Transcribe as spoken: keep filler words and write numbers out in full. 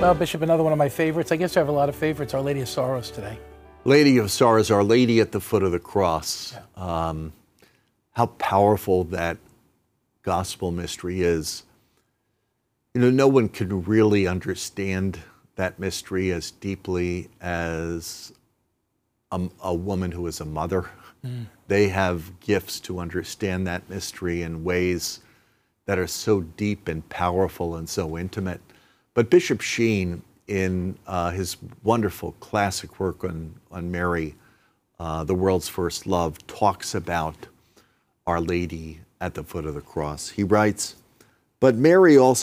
Well, Bishop, another one of my favorites. I guess I have a lot of favorites. Our Lady of Sorrows today. Lady of Sorrows, Our Lady at the foot of the cross. Yeah. Um, how powerful that gospel mystery is. You know, no one can really understand that mystery as deeply as a, a woman who is a mother. Mm. They have gifts to understand that mystery in ways that are so deep and powerful and so intimate. But Bishop Sheen, in uh, his wonderful classic work on, on Mary, uh, The World's First Love, talks about Our Lady at the foot of the cross. He writes, "But Mary also